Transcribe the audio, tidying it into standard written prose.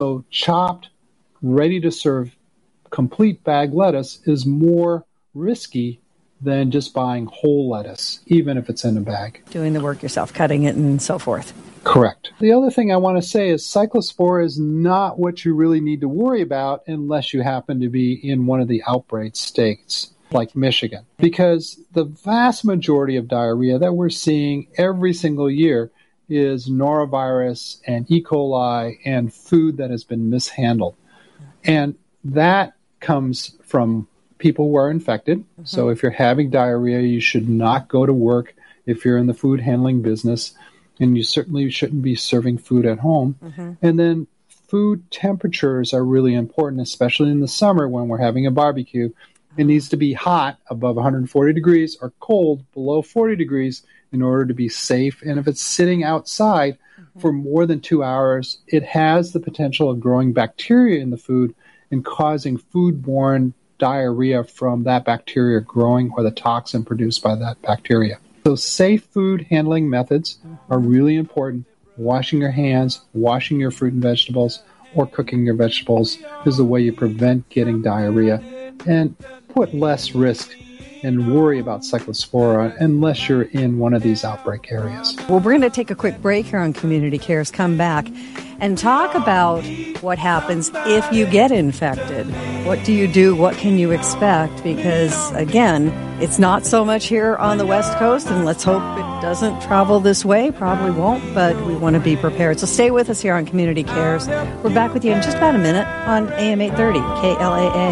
So chopped, ready to serve, complete bag lettuce is more risky than just buying whole lettuce, even if it's in a bag. Doing the work yourself, cutting it and so forth. Correct. The other thing I want to say is cyclospora is not what you really need to worry about unless you happen to be in one of the outbreak states like Michigan, because the vast majority of diarrhea that we're seeing every single year is norovirus and E. coli and food that has been mishandled. And that comes from people who are infected. Mm-hmm. So if you're having diarrhea, you should not go to work if you're in the food handling business, and you certainly shouldn't be serving food at home. Mm-hmm. And then food temperatures are really important, especially in the summer when we're having a barbecue. It needs to be hot above 140 degrees or cold below 40 degrees in order to be safe. And if it's sitting outside for more than 2 hours, it has the potential of growing bacteria in the food and causing foodborne diarrhea from that bacteria growing or the toxin produced by that bacteria. So safe food handling methods are really important. Washing your hands, washing your fruit and vegetables, or cooking your vegetables is the way you prevent getting diarrhea and put less risk and worry about cyclospora unless you're in one of these outbreak areas. Well, we're going to take a quick break here on Community Cares, come back and talk about what happens if you get infected. What do you do? What can you expect? Because, again, it's not so much here on the West Coast, and let's hope it doesn't travel this way. Probably won't, but we want to be prepared. So stay with us here on Community Cares. We're back with you in just about a minute on AM 830 KLAA.